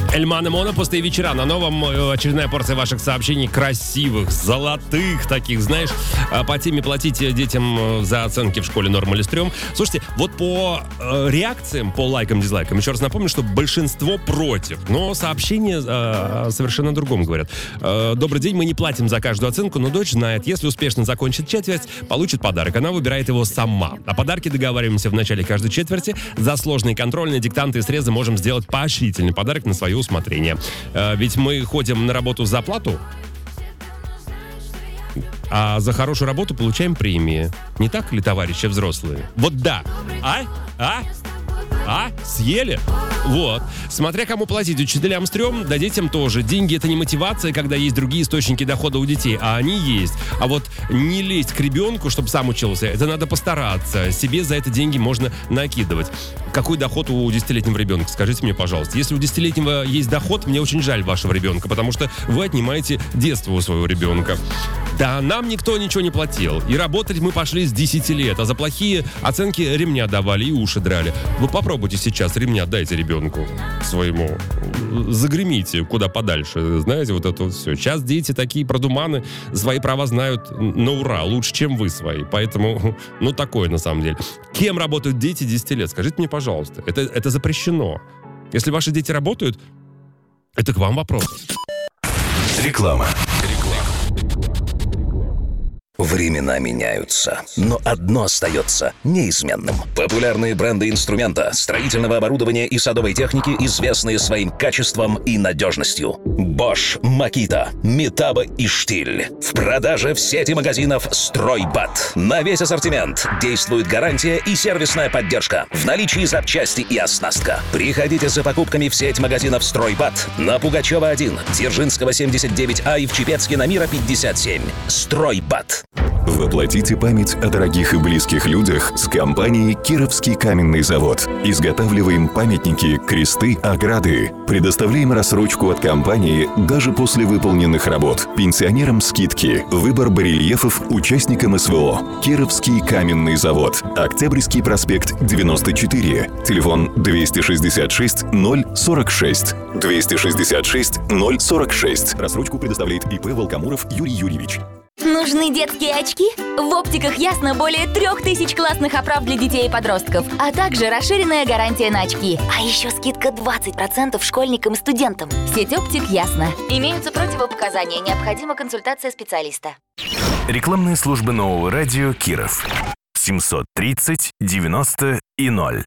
Эльман и Мона, пустые вечера. На новом очередная порция ваших сообщений. Красивых, золотых таких, знаешь. По теме платить детям за оценки в школе норм или стрём. Слушайте, вот по реакциям, по лайкам, дизлайкам, еще раз напомню, что большинство против. Но сообщения совершенно о другом говорят. Добрый день, мы не платим за каждую оценку, но дочь знает, если успешно закончит четверть, получит подарок. Она выбирает его сама. О подарке договариваемся в начале каждой четверти. За сложные контрольные диктанты и срезы можем сделать поощрительный подарок на свое усмотрение. Ведь мы ходим на работу за плату, а за хорошую работу получаем премии. Не так ли, товарищи взрослые? Вот да. Съели? Вот. Смотря кому платить. Учителям стрём, да детям тоже. Деньги — это не мотивация, когда есть другие источники дохода у детей, а они есть. А вот не лезть к ребенку, чтобы сам учился, это надо постараться. Себе за это деньги можно накидывать. Какой доход у 10-летнего ребенка? Скажите мне, пожалуйста. Если у 10-летнего есть доход, мне очень жаль вашего ребенка, потому что вы отнимаете детство у своего ребенка. Да, нам никто ничего не платил. И работать мы пошли с 10 лет, а за плохие оценки ремня давали и уши драли. Вы попробуйте сейчас ремня дайте ребенку своему. Загремите куда подальше. Знаете, вот это вот все. Сейчас дети такие продуманы, свои права знают на ура, лучше, чем вы свои. Поэтому, такое на самом деле. Кем работают дети 10 лет? Скажите мне, пожалуйста. Это запрещено. Если ваши дети работают, это к вам вопрос. Реклама. Времена меняются, но одно остается неизменным. Популярные бренды инструмента, строительного оборудования и садовой техники, известные своим качеством и надежностью. Bosch, Makita, Metabo и Штиль. В продаже в сети магазинов «Стройбат». На весь ассортимент действует гарантия и сервисная поддержка. В наличии запчасти и оснастка. Приходите за покупками в сеть магазинов «Стройбат» на Пугачева 1, Дзержинского 79А и в Чепецке на Мира 57. «Стройбат». Воплотите память о дорогих и близких людях с компанией «Кировский каменный завод». Изготавливаем памятники, кресты, ограды. Предоставляем рассрочку от компании даже после выполненных работ. Пенсионерам скидки. Выбор барельефов участникам СВО. «Кировский каменный завод». Октябрьский проспект 94. Телефон 266 046. 266 046. Рассрочку предоставляет ИП Волкомуров Юрий Юрьевич. Нужны детские очки? В оптиках Ясно более 3000 классных оправ для детей и подростков, а также расширенная гарантия на очки. А еще скидка 20% школьникам и студентам. Сеть оптик Ясно. Имеются противопоказания, необходима консультация специалиста. Рекламные службы нового радио Киров. 730 90 и 0.